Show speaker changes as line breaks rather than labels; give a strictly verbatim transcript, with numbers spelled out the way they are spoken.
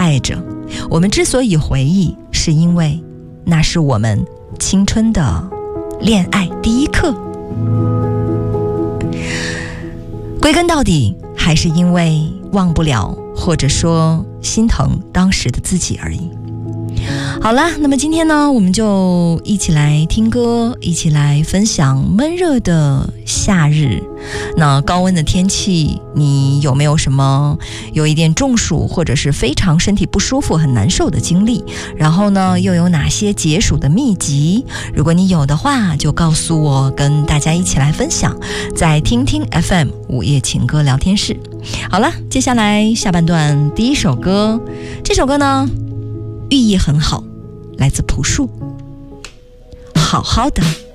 爱着。我们之所以回忆，是因为那是我们青春的恋爱第一课。归根到底，还是因为忘不了，或者说心疼当时的自己而已。好啦，那么今天呢，我们就一起来听歌，一起来分享闷热的夏日。那高温的天气，你有没有什么有一点中暑，或者是非常身体不舒服很难受的经历？然后呢，又有哪些解暑的秘籍？如果你有的话，就告诉我，跟大家一起来分享，在听听 F M 午夜情歌聊天室。好了，接下来下半段第一首歌，这首歌呢寓意很好，来自朴树，好好的。